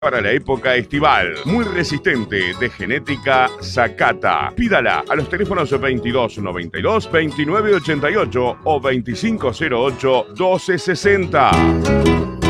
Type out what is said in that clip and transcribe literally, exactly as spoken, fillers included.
Para la época estival, muy resistente, de genética Sakata. Pídala a los teléfonos veintidós noventa y dos, veintinueve ochenta y ocho o veinticinco cero ocho, doce sesenta.